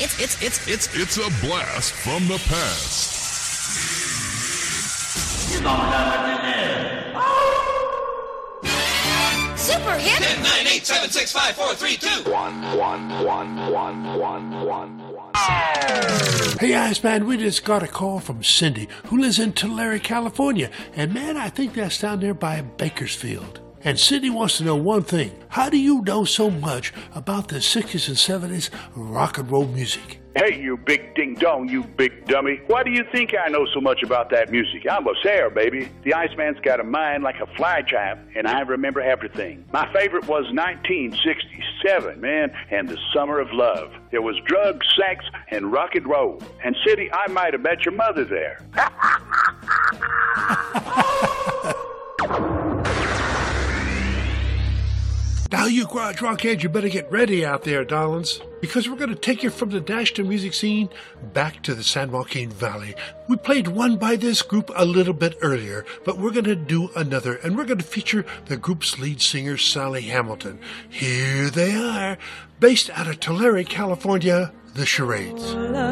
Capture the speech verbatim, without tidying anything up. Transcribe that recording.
It's, it's, it's, it's, It's a blast from the past. You don't have it in there. super hit. ten, nine, eight, seven, six, five, four, three, two. One, one, one, one, one, one, one. Hey, Iceman, we just got a call from Cindy, who lives in Tulare, California. And man, I think that's down there by Bakersfield. And Cindy wants to know one thing. How do you know so much about the sixties and seventies rock and roll music? Hey, you big ding-dong, you big dummy. Why do you think I know so much about that music? I'm a sailor, baby. The Iceman's got a mind like a fly trap, and I remember everything. My favorite was nineteen sixty-seven, man, and the Summer of Love. There was drugs, sex, and rock and roll. And, Cindy, I might have met your mother there. Now, you garage rockheads, you better get ready out there, darlings, because we're going to take you from the Nashville music scene back to the San Joaquin Valley. We played one by this group a little bit earlier, but we're going to do another, and we're going to feature the group's lead singer, Sally Hamilton. Here they are, based out of Tulare, California, the Charades.